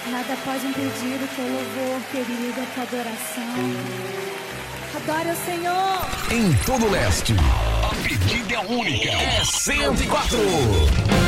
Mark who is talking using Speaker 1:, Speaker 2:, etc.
Speaker 1: Nada pode impedir o teu louvor, querido, a tua adoração. Adore o Senhor.
Speaker 2: Em todo o leste, a pedida é única. É 104.